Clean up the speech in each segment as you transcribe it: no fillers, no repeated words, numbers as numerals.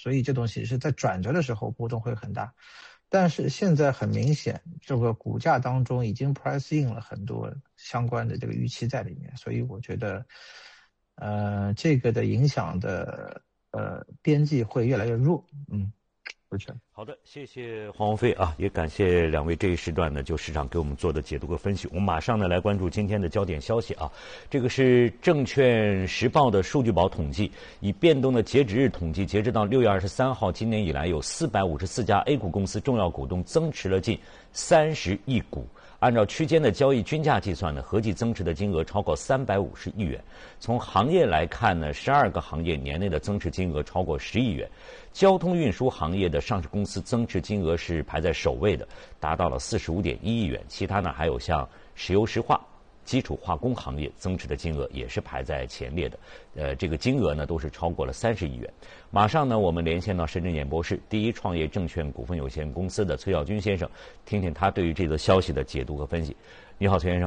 所以这东西是在转折的时候波动会很大。但是现在很明显，这个股价当中已经 price in 了很多相关的这个预期在里面，所以我觉得，这个的影响的边际会越来越弱。 好的，谢谢黄鸿飞啊，也感谢两位这一时段呢就市场给我们做的解读和分析。我们马上呢来关注今天的焦点消息啊，这个是证券时报的数据宝统计，以变动的截止日统计，截止到6月23号，今年以来有454家 A 股公司重要股东增持了近30亿股。按照区间的交易均价计算呢，合计增持的金额超过350亿元。从行业来看呢，12个行业年内的增持金额超过10亿元。交通运输行业的上市公司增持金额是排在首位的，达到了45.1亿元。其他呢还有像石油石化、基础化工行业增持的金额也是排在前列的，这个金额呢都是超过了30亿元。马上呢，我们连线到深圳演播室第一创业证券股份有限公司的崔耀军先生，听听他对于这则消息的解读和分析。你好，崔先生。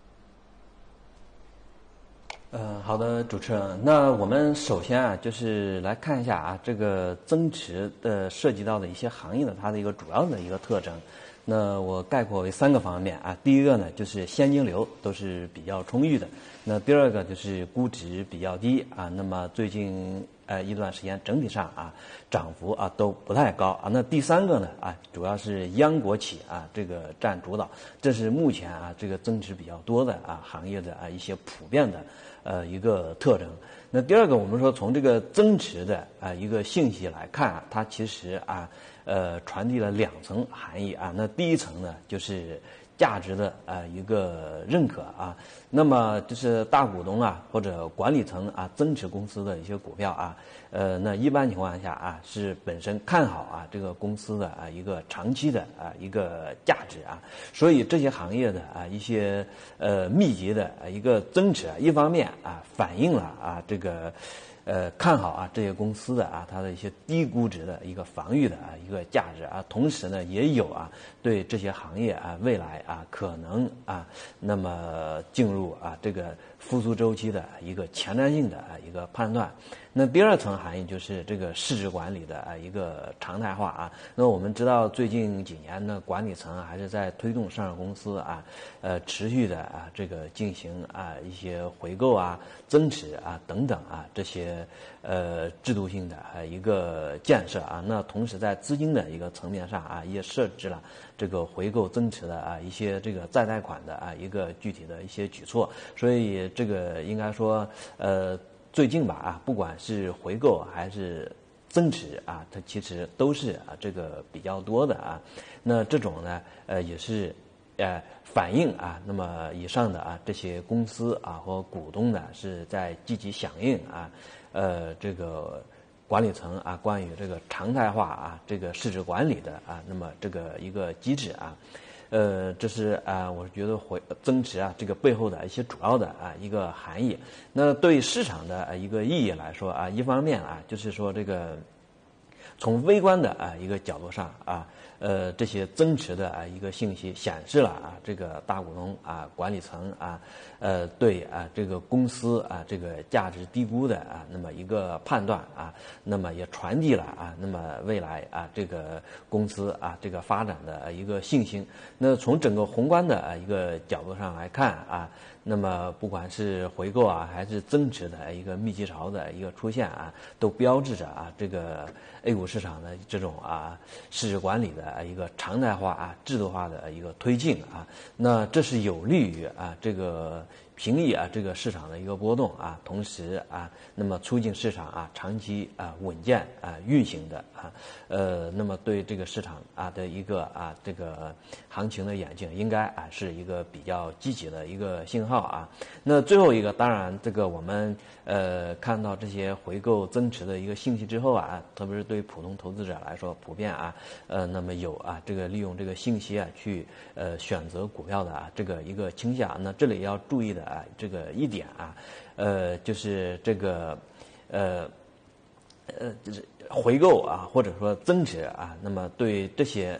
好的，主持人。那我们首先啊，就是来看一下啊，这个增持的涉及到的一些行业的它的一个主要的一个特征。那我概括为3个方面啊。第一个呢，就是现金流都是比较充裕的。那第二个就是估值比较低啊。那么最近一段时间整体上啊涨幅啊都不太高啊。那第3个呢啊，主要是央国企啊这个占主导，这是目前啊这个增持比较多的啊行业的啊一些普遍的一个特征。那第二个，我们说从这个增持的一个信息来看啊，它其实啊传递了2层含义啊。那第一层呢，就是价值的一个认可啊。那么就是大股东啊或者管理层啊增持公司的一些股票啊，那一般情况下啊是本身看好啊这个公司的一个长期的一个价值啊，所以这些行业的一些密集的一个增持，一方面啊反映了这个看好啊这些公司的它的一些低估值的一个防御的一个价值啊，同时呢也有对这些行业未来可能那么进入这个复苏周期的一个前瞻性的一个判断。那第二层含义就是这个市值管理的一个常态化啊。那我们知道最近几年呢，管理层还是在推动上市公司持续的这个进行一些回购增持等等这些制度性的一个建设啊。那同时在资金的一个层面上也设置了这个回购增持的一些这个再贷款的一个具体的一些举措。所以这个应该说最近吧不管是回购还是增持它其实都是这个比较多的那这种呢也是反映那么以上的这些公司和股东呢是在积极响应这个管理层关于这个常态化这个市值管理的那么这个一个机制这是我觉得增持这个背后的一些主要的一个含义。那对市场的一个意义来说一方面就是说这个从微观的一个角度上这些增持的一个信息显示了这个大股东管理层对这个公司这个价值低估的那么一个判断那么也传递了那么未来这个公司这个发展的一个信心。那从整个宏观的一个角度上来看那么不管是回购还是增持的一个密集潮的一个出现都标志着这个 A 股市场的这种市值管理的一个常态化制度化的一个推进那这是有利于这个平抑这个市场的一个波动同时那么促进市场长期稳健运行的那么对这个市场的一个这个行情的演进应该是一个比较积极的一个信号那最后一个，当然这个我们看到这些回购增持的一个信息之后特别是对普通投资者来说，普遍那么有这个利用这个信息去选择股票的这个一个倾向。那这里要注意的这个一点就是这个就是回购或者说增持那么对这些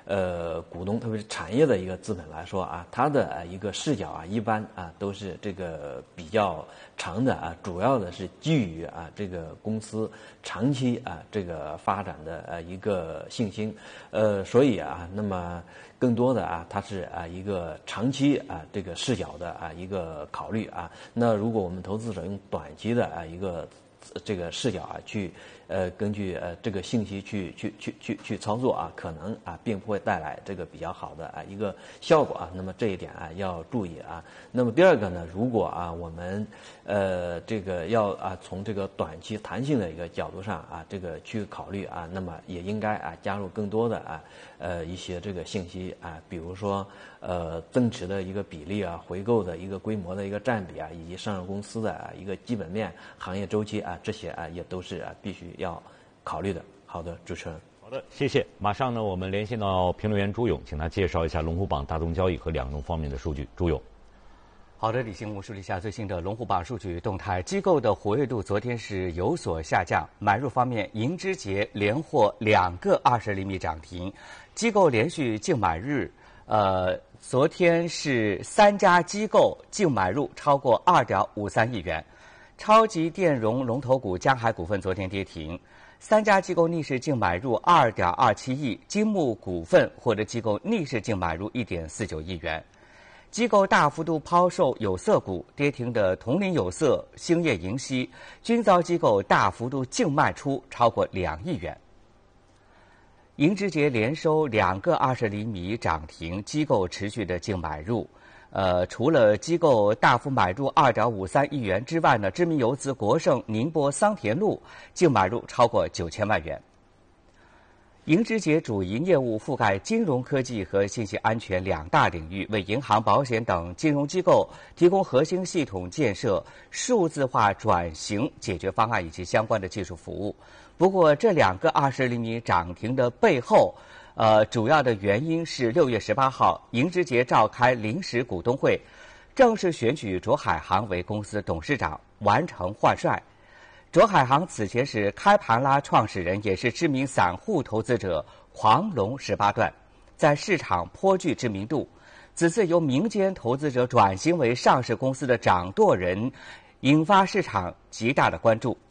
股东，特别是产业的一个资本来说啊，它的一个视角啊，一般啊都是这个比较长的啊，主要的是基于啊这个公司长期啊这个发展的一个信心，所以啊，那么更多的啊，它是啊一个长期啊这个视角的啊一个考虑啊。那如果我们投资者用短期的啊一个这个视角啊去根据这个信息去操作啊，可能啊并不会带来这个比较好的啊一个效果啊。那么这一点啊要注意啊。那么第二个呢，如果啊我们这个要啊从这个短期弹性的一个角度上啊这个去考虑啊，那么也应该啊加入更多的啊一些这个信息啊，比如说增持的一个比例啊，回购的一个规模的一个占比啊，以及上市公司的啊一个基本面、行业周期啊，这些啊也都是啊必须要考虑的。好的，主持人。 好的，谢谢。马上呢，我们连线到评论员朱勇，请他介绍一下龙虎榜大宗交易和两种方面的数据。朱勇。 好的，李兴，我梳理一下最新的龙虎榜数据动态。机构的活跃度昨天是有所下降。买入方面，银之杰连获2个20厘米涨停，机构连续净买日，昨天是3家机构净买入超过2.53亿元。超级电容龙头股江海股份昨天跌停，3家机构逆势净买入2.27亿，金木股份获得机构逆势净买入1.49亿元。机构大幅度抛售有色股，跌停的同林有色、兴业银溪均遭机构大幅度净卖出超过2亿元。银之杰连收2个20厘米涨停，机构持续的净买入。除了机构大幅买入2.53亿元之外呢，知名游资国盛、宁波桑田路净买入超过9000万元。银之杰主营业务覆盖金融科技和信息安全2大领域，为银行、保险等金融机构提供核心系统建设、数字化转型解决方案以及相关的技术服务。不过，这2个20厘米涨停的背后，主要的原因是6月18号，银之杰召开临时股东会，正式选举卓海航为公司董事长，完成换帅。卓海航此前是开盘拉创始人，也是知名散户投资者黄龙18段，在市场颇具知名度。此次由民间投资者转型为上市公司的掌舵人，引发市场极大的关注。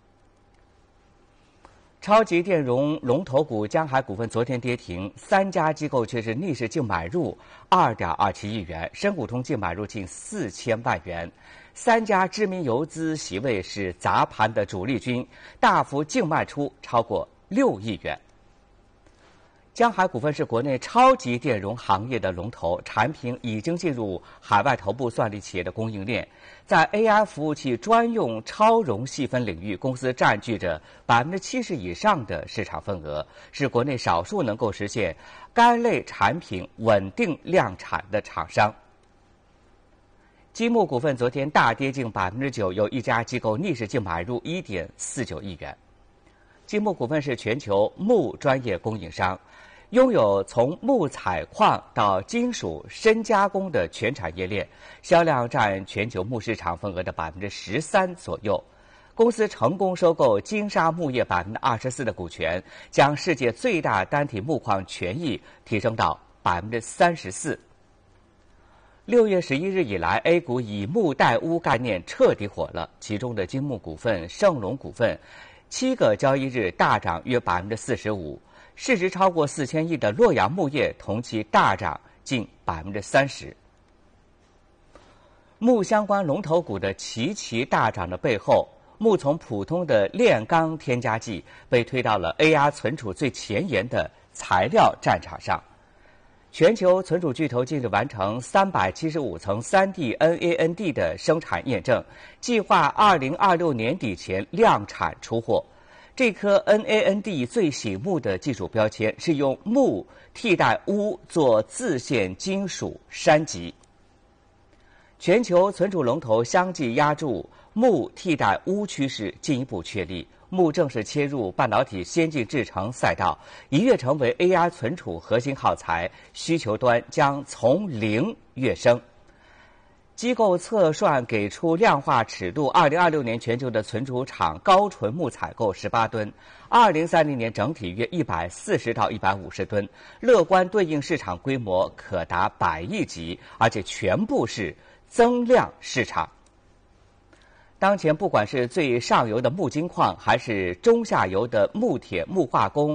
超级电容龙头股江海股份昨天跌停，3家机构却是逆势净买入2.27亿元，深股通净买入近4000万元。3家知名游资席位是砸盘的主力军，大幅净卖出超过6亿元。江海股份是国内超级电容行业的龙头，产品已经进入海外头部算力企业的供应链。在 AI 服务器专用超容细分领域，公司占据着70%以上的市场份额，是国内少数能够实现该类产品稳定量产的厂商。金木股份昨天大跌近9%，有1家机构逆势净买入1.49亿元。金木股份是全球木专业供应商，拥有从木采矿到金属深加工的全产业链，销量占全球木市场份额的13%左右。公司成功收购金沙木业24%的股权，将世界最大单体木矿权益提升到34%。6月11日以来 ，A 股以木代钨概念彻底火了，其中的金木股份、盛隆股份7个交易日大涨约45%，市值超过4000亿的洛阳木业同期大涨近30%。木相关龙头股的齐齐大涨的背后，木从普通的炼钢添加剂被推到了 AI 存储最前沿的材料战场上。全球存储巨头近日完成375层3D NAND 的生产验证，计划2026年底前量产出货。这颗 NAND 最醒目的技术标签是用钼替代钨做自线金属栅极。全球存储龙头相继压住钼替代钨趋势进一步确立，钼正式切入半导体先进制程赛道，一跃成为 AI 存储核心耗材，需求端将从零跃升。 机构测算给出量化尺度，2026年全球的存储厂高纯木采购18吨，2030年整体约140到150吨，乐观对应市场规模可达100亿级，而且全部是增量市场。当前不管是最上游的木金矿，还是中下游的木铁、木化工，